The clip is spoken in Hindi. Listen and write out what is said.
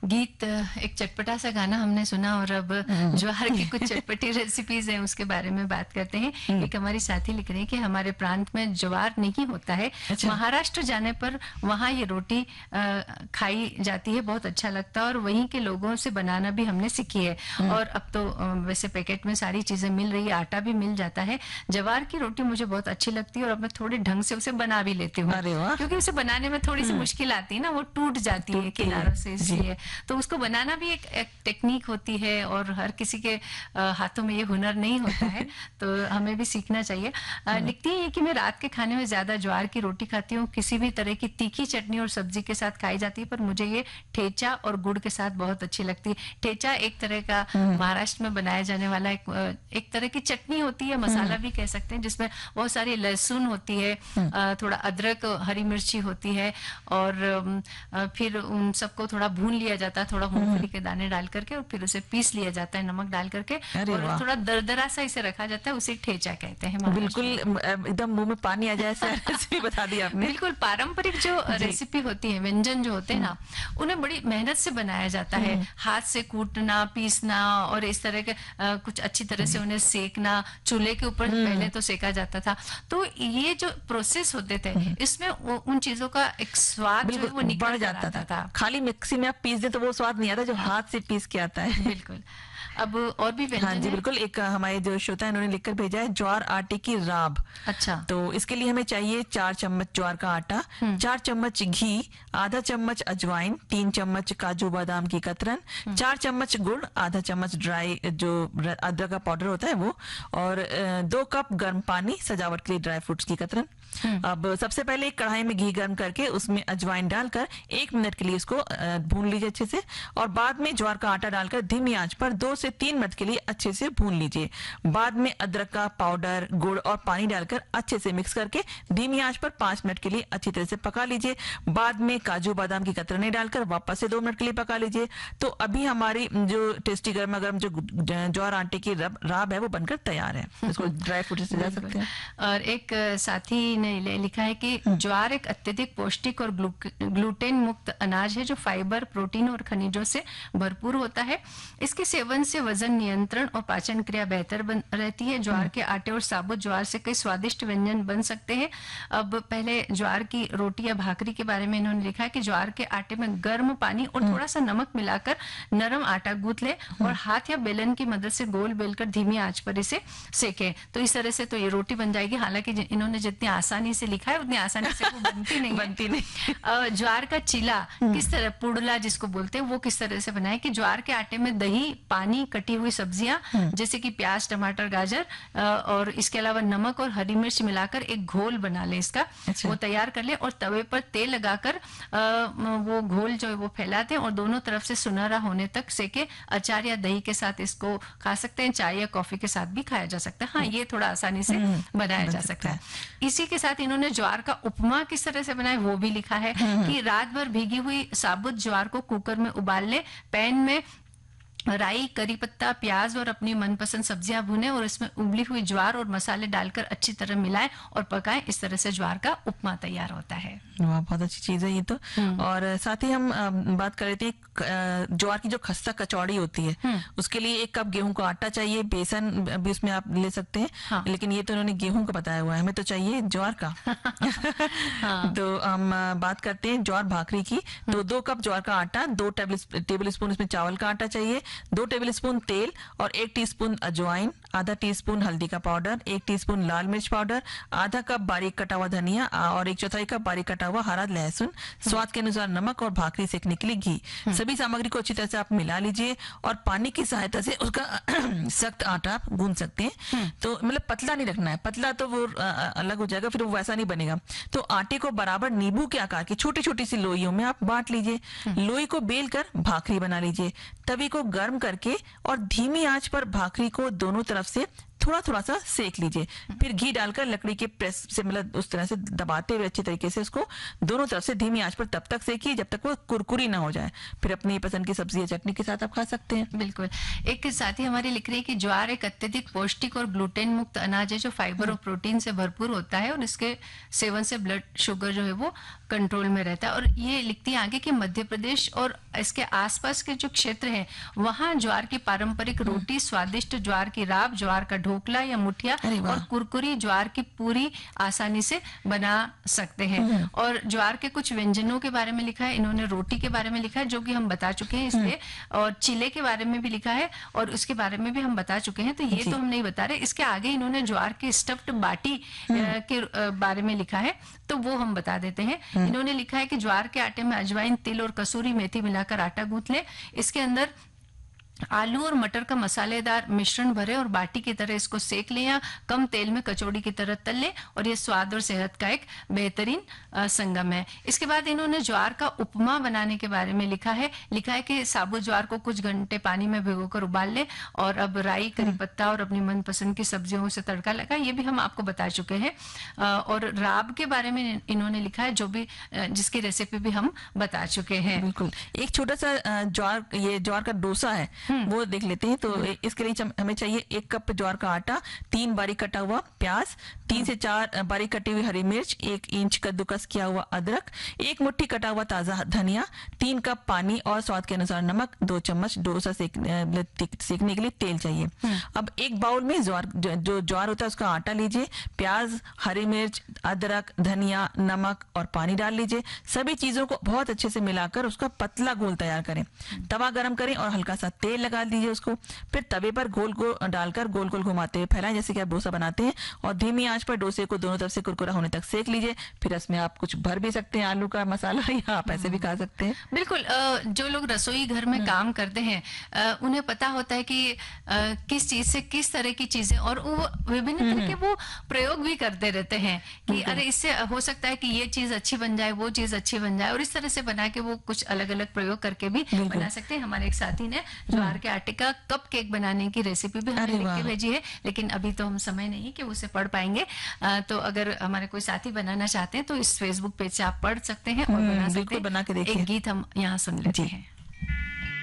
गीत एक चटपटा सा गाना हमने सुना और अब ज्वार की कुछ चटपटी रेसिपीज हैं उसके बारे में बात करते हैं। एक हमारी साथी लिख रही है कि हमारे प्रांत में ज्वार नहीं होता है। अच्छा। महाराष्ट्र जाने पर वहाँ ये रोटी खाई जाती है, बहुत अच्छा लगता है और वहीं के लोगों से बनाना भी हमने सीखी है। और अब तो वैसे पैकेट में सारी चीजें मिल रही है, आटा भी मिल जाता है। ज्वार की रोटी मुझे बहुत अच्छी लगती है और अब मैं थोड़े ढंग से उसे बना भी लेती हूँ, अरे वाह। क्योंकि उसे बनाने में थोड़ी सी मुश्किल आती है ना, वो टूट जाती है किनारों से, इसलिए तो उसको बनाना भी एक टेक्निक होती है और हर किसी के हाथों में ये हुनर नहीं होता है, तो हमें भी सीखना चाहिए। लिखती है कि मैं रात के खाने में ज्यादा ज्वार की रोटी खाती हूँ, किसी भी तरह की तीखी चटनी और सब्जी के साथ खाई जाती है, पर मुझे ये ठेचा और गुड़ के साथ बहुत अच्छी लगती है। ठेचा एक तरह का महाराष्ट्र में बनाया जाने वाला एक तरह की चटनी होती है, मसाला भी कह सकते हैं, जिसमें बहुत सारी लहसुन होती है, थोड़ा अदरक, हरी मिर्ची होती है और फिर उन सबको थोड़ा भून लिया जाता है, थोड़ा मूंगफली के दाने डाल करके, और फिर उसे पीस लिया जाता है नमक डाल करके, और थोड़ा दरदरा सा इसे रखा जाता है, उसे ठेचा कहते हैं। बिल्कुल एकदम मुंह में पानी आ जाए ऐसा रेसिपी बता दी आपने। बिल्कुल पारंपरिक जो रेसिपी होती है, व्यंजन जो होते हैं ना, उन्हें बड़ी मेहनत से बनाया जाता है, हाथ से कूटना, पीसना और इस तरह के कुछ अच्छी तरह से उन्हें सेकना, चूल्हे के ऊपर पहले तो सेका जाता था, तो ये जो प्रोसेस होते थे इसमें उन चीजों का एक स्वाद जो है वो निकल जाता था। खाली मिक्सी में आप पीस दे तो वो स्वाद नहीं आता जो हाथ से पीस के आता है। बिल्कुल। अब और भी व्यंजन। हाँ जी बिल्कुल। एक हमारे जो श्रोता है उन्होंने लिखकर भेजा है ज्वार आटे की राब। अच्छा। तो इसके लिए हमें चाहिए 4 चम्मच ज्वार का आटा, 4 चम्मच घी, आधा चम्मच अजवाइन, 3 चम्मच काजू बादाम की कतरन, 4 चम्मच गुड़, आधा चम्मच ड्राई जो अदरक का पाउडर होता है वो, और 2 कप गर्म पानी सजावट के लिए ड्राई फ्रूट्स की कतरन। अब सबसे पहले एक कढ़ाई में घी गर्म करके उसमें अजवाइन डालकर 1 मिनट के लिए इसको भून लीजिए अच्छे से, और बाद में ज्वार का आटा डालकर धीमी आंच पर 2 से 3 मिनट के लिए अच्छे से भून लीजिए। बाद में अदरक का पाउडर, गुड़ और पानी डालकर अच्छे से मिक्स करके धीमी आंच पर 5 मिनट के लिए अच्छी तरह से पका लीजिए। बाद में काजू बादाम की कतरनें डालकर वापस से 2 मिनट के लिए पका लीजिए। तो अभी हमारी जो टेस्टी गर्मा गर्म जो ज्वार आटे की राब है वो बनकर तैयार है। इसको ड्राई फ्रूट से सजा सकते हैं। और एक साथी ने लिखा है कि ज्वार एक अत्यधिक पौष्टिक और ग्लूटेन मुक्त अनाज है जो फाइबर, प्रोटीन और खनिजों से भरपूर होता है। इसके सेवन से वजन नियंत्रण और पाचन क्रिया बेहतर रहती है। ज्वार के आटे और साबुत ज्वार से कई स्वादिष्ट व्यंजन बन सकते हैं। अब पहले ज्वार की रोटी या भाकरी के बारे में इन्होंने लिखा है कि ज्वार के आटे में गर्म पानी और थोड़ा सा नमक मिलाकर नरम आटा गूंथ ले और हाथ या बेलन की मदद से गोल बेलकर धीमी आंच पर इसे सेके, तो इस तरह से तो ये रोटी बन जाएगी। हालांकि इन्होंने जितनी आसानी से लिखा है उतनी आसानी से वो बनती नहीं। ज्वार का चिला किस तरह, पुड़ला जिसको बोलते हैं, वो किस तरह से बनाए कि ज्वार के आटे में दही, पानी, कटी हुई सब्जियां जैसे कि प्याज, टमाटर, गाजर और इसके अलावा नमक और हरी मिर्च मिलाकर एक घोल बना ले इसका। अच्छा। वो तैयार कर ले और तवे पर तेल लगाकर वो घोल जो है वो फैलाते हैं और दोनों तरफ से सुनहरा होने तक सेके। अचार या दही के साथ इसको खा सकते हैं, चाय या कॉफी के साथ भी खाया जा सकता है। हाँ, ये थोड़ा आसानी से बनाया जा सकता है। इसी के साथ इन्होंने ज्वार का उपमा किस तरह से बनाए वो भी लिखा है कि रात भर भीगी हुई साबुत ज्वार को कुकर में उबाल ले, पैन में राई, करी पत्ता, प्याज और अपनी मनपसंद सब्जियां भुने और इसमें उबली हुई ज्वार और मसाले डालकर अच्छी तरह मिलाएं और पकाएं। इस तरह से ज्वार का उपमा तैयार होता है। वाह, बहुत अच्छी चीज है ये तो। और साथ ही हम बात कर रहे थे ज्वार की जो खस्ता कचौड़ी होती है उसके लिए 1 कप गेहूं का आटा चाहिए, बेसन भी उसमें आप ले सकते हैं। हाँ। लेकिन ये तो उन्होंने गेहूं का बताया हुआ है, हमें तो चाहिए ज्वार का। हाँ। तो हम बात करते हैं ज्वार भाकरी की। तो 2 कप ज्वार का आटा, 2 टेबल स्पून इसमें चावल का आटा चाहिए, 2 टेबलस्पून तेल और 1 टीस्पून अजवाइन, आधा टीस्पून हल्दी का पाउडर, 1 टीस्पून लाल मिर्च पाउडर, आधा कप बारीक कटा हुआ धनिया और 1/4 कप बारीक कटा हुआ हरा लहसुन, स्वाद के अनुसार नमक और भाकरी सेकने के लिए घी। सभी सामग्री को अच्छी तरह से आप मिला लीजिए और पानी की सहायता से उसका सख्त आटा आप गूंथ सकते हैं। तो मतलब पतला नहीं रखना है, पतला तो वो अलग हो जाएगा, फिर वो वैसा नहीं बनेगा। तो आटे को बराबर नींबू के आकार की छोटी छोटी सी लोइयों में आप बांट लीजिए। लोई को बेल कर भाकरी बना लीजिए। तवी को गर्म गर्म करके और धीमी आंच पर भाखरी को दोनों तरफ से थोड़ा थोड़ा सा सेक लीजिए। फिर घी डालकर लकड़ी के प्रेस से मतलब उस तरह से दबाते हुए अच्छे तरीके से उसको दोनों तरफ से धीमी आंच पर तब तक सेकिए जब तक वो कुरकुरी ना हो जाए। फिर अपनी पसंद की सब्जी या चटनी के साथ आप खा सकते हैं। बिल्कुल। एक साथी हमारी लिख रही है कि ज्वार एक अत्यधिक पौष्टिक और ग्लूटेन मुक्त अनाज है जो फाइबर और प्रोटीन से भरपूर होता है और इसके सेवन से ब्लड शुगर जो है वो कंट्रोल में रहता है। और ये लिखती है आगे कि मध्य प्रदेश और इसके आसपास के जो क्षेत्र हैं वहाँ ज्वार की पारंपरिक रोटी, स्वादिष्ट ज्वार की राब, ज्वार का ढोकला या मुठिया और कुरकुरी ज्वार की पूरी आसानी से बना सकते हैं। और ज्वार के कुछ व्यंजनों के बारे में लिखा है, इन्होंने रोटी के बारे में लिखा है जो कि हम बता चुके हैं इसलिए, और चिले के बारे में भी लिखा है और उसके बारे में भी हम बता चुके हैं, तो ये तो हम नहीं बता रहे। इसके आगे इन्होंने ज्वार के स्टफ्ड बाटी के बारे में लिखा है तो वो हम बता देते हैं। इन्होंने लिखा है कि ज्वार के आटे में अजवाइन, तिल और कसूरी मेथी मिलाकर आटा गूंथ ले, इसके अंदर आलू और मटर का मसालेदार मिश्रण भरे और बाटी की तरह इसको सेक लें या कम तेल में कचौड़ी की तरह तल लें और ये स्वाद और सेहत का एक बेहतरीन संगम है। इसके बाद इन्होंने ज्वार का उपमा बनाने के बारे में लिखा है कि साबुत ज्वार को कुछ घंटे पानी में भिगोकर उबाल लें और अब राई, करी पत्ता और अपनी मनपसंद की सब्जियों से तड़का लगा, ये भी हम आपको बता चुके हैं। और राब के बारे में इन्होंने लिखा है जो भी जिसकी रेसिपी भी हम बता चुके हैं। बिल्कुल। एक छोटा सा ज्वार का डोसा है वो देख लेते हैं। तो इसके लिए हमें चाहिए 1 कप ज्वार का आटा, 3 बारीक कटा हुआ प्याज, 3 से 4 बारीक कटी हुई हरी मिर्च, 1 इंच कद्दूकस किया हुआ अदरक, 1 मुट्ठी कटा हुआ ताजा धनिया, 3 कप पानी और स्वाद के अनुसार नमक, 2 चम्मच डोसा सेकने के लिए तेल चाहिए। अब एक बाउल में जो ज्वार होता है उसका आटा लीजिए, प्याज, हरी मिर्च, अदरक, धनिया, नमक और पानी डाल लीजिए। सभी चीजों को बहुत अच्छे से मिलाकर उसका पतला घोल तैयार करें। तवा गरम करें और हल्का सा तेल लगा दीजिए उसको। फिर तवे पर गोल डालकर गोल गोल घुमाते हुए फैलाएं जैसे कि आप डोसा बनाते हैं और धीमी आंच पर डोसे को दोनों तरफ से कुरकुरा होने तक सेक लीजिए। फिर इसमें आप कुछ भर भी सकते हैं, आलू का मसाला, या आप ऐसे भी खा सकते हैं। बिल्कुल। जो लोग रसोई घर में काम करते हैं उन्हें पता होता है कि किस चीज से किस तरह की चीजें, और वो विभिन्न तरह के वो प्रयोग भी करते रहते हैं कि अरे इससे हो सकता है कि ये चीज अच्छी बन जाए, वो चीज अच्छी बन जाए, और इस तरह से बना के वो कुछ अलग अलग प्रयोग करके भी बना सकते हैं। हमारे एक साथी ने ज्वार के आटे का कप केक बनाने की रेसिपी भी हमें लिख के भेजी है, लेकिन अभी तो हम समय नहीं कि उसे पढ़ पाएंगे। तो अगर हमारे कोई साथी बनाना चाहते हैं तो इस फेसबुक पेज से आप पढ़ सकते हैं और बना सकते हैं। बना के देखिए। एक गीत हम यहाँ सुन लेते हैं।